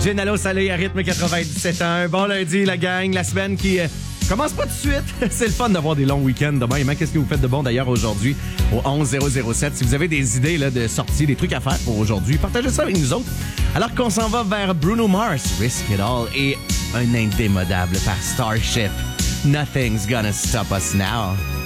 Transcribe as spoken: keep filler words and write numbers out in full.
Gennaro Soleil à rythme quatre-vingt-dix-sept ans. Bon lundi, la gang, la semaine qui euh, commence pas tout de suite. C'est le fun d'avoir des longs week-ends demain. Et même, qu'est-ce que vous faites de bon d'ailleurs aujourd'hui au onze zéro zéro sept? Si vous avez des idées là, de sortie, des trucs à faire pour aujourd'hui, partagez ça avec nous autres. Alors qu'on s'en va vers Bruno Mars, Risk It All, et un indémodable par Starship. Nothing's gonna stop us now.